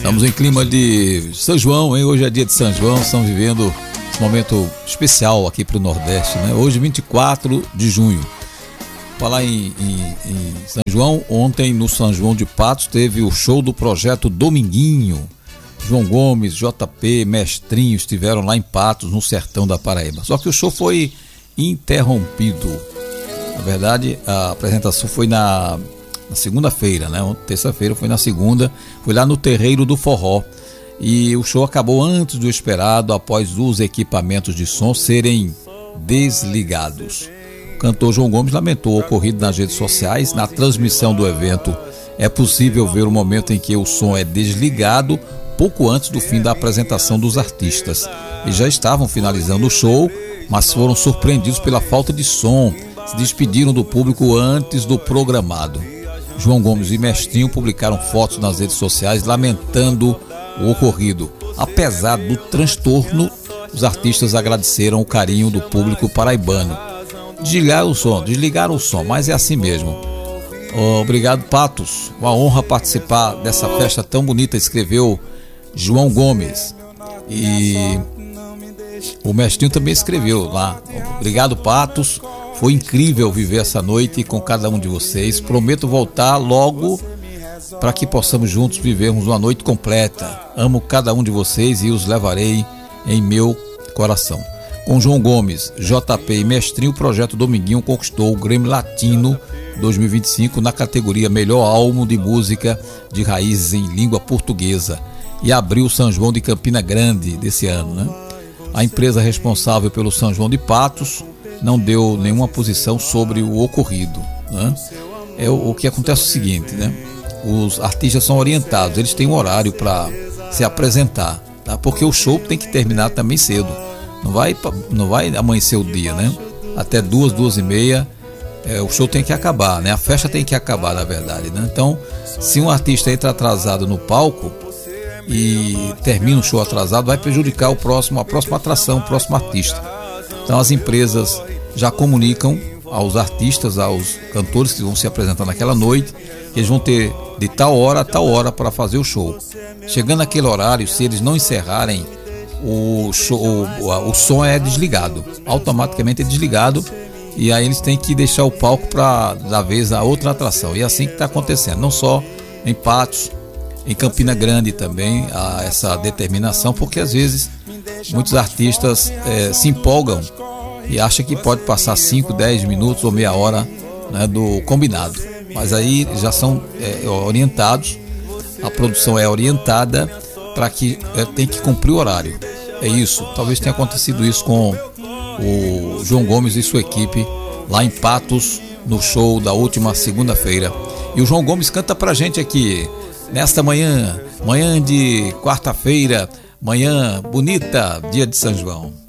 Estamos em clima de São João, hein? Hoje é dia de São João, estamos vivendo esse momento especial aqui para o Nordeste, né? Hoje, 24 de junho. Falar em São João, ontem no São João de Patos teve o show do Projeto Dominguinho. João Gomes, JP, Mestrinho estiveram lá em Patos, no sertão da Paraíba. Só que o show foi interrompido. Na verdade, a apresentação foi na segunda-feira, né? Terça-feira foi na segunda, foi lá no Terreiro do Forró. E o show acabou antes do esperado, após os equipamentos de som serem desligados. O cantor João Gomes lamentou o ocorrido nas redes sociais. Na transmissão do evento é possível ver o momento em que o som é desligado, pouco antes do fim da apresentação dos artistas. Eles já estavam finalizando o show, mas foram surpreendidos pela falta de som. Se despediram do público antes do programado. João Gomes e Mestrinho publicaram fotos nas redes sociais lamentando o ocorrido. Apesar do transtorno, os artistas agradeceram o carinho do público paraibano. Desligaram o som, mas é assim mesmo. Obrigado, Patos. Uma honra participar dessa festa tão bonita, escreveu João Gomes. E o Mestrinho também escreveu lá. Obrigado, Patos. Foi incrível viver essa noite com cada um de vocês. Prometo voltar logo para que possamos juntos vivermos uma noite completa. Amo cada um de vocês e os levarei em meu coração. Com João Gomes, JP e Mestrinho, o Projeto Dominguinho conquistou o Grammy Latino 2025 na categoria Melhor Álbum de Música de Raízes em Língua Portuguesa e abriu o São João de Campina Grande desse ano, né? A empresa responsável pelo São João de Patos não deu nenhuma posição sobre o ocorrido, né? O que acontece é o seguinte, né? Os artistas são orientados, eles têm um horário para se apresentar, tá? Porque o show tem que terminar também cedo. Não vai amanhecer o dia, né? Até 2h30 o show tem que acabar, né? A festa tem que acabar, na verdade, né? Então, se um artista entra atrasado no palco e termina o show atrasado, vai prejudicar a próxima atração, o próximo artista. Então as empresas já comunicam aos artistas, aos cantores que vão se apresentar naquela noite, que eles vão ter de tal hora a tal hora para fazer o show. Chegando naquele horário, se eles não encerrarem o som é desligado, automaticamente é desligado, e aí eles têm que deixar o palco para dar vez a outra atração. E é assim que está acontecendo, não só em Patos, em Campina Grande também há essa determinação, porque às vezes muitos artistas se empolgam e acham que pode passar 5, 10 minutos ou meia hora, né, do combinado. Mas aí já são orientados, a produção é orientada para que tem que cumprir o horário. É isso, talvez tenha acontecido isso com o João Gomes e sua equipe lá em Patos, no show da última segunda-feira. E o João Gomes canta pra gente aqui nesta manhã de quarta-feira, manhã bonita, dia de São João.